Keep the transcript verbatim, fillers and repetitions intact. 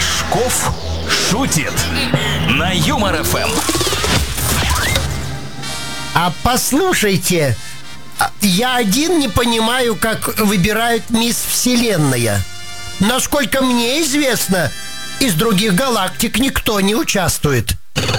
Рожков шутит на Юмор эф эм. А послушайте, я один не понимаю, как выбирают мисс Вселенная. Насколько мне известно, из других галактик никто не участвует.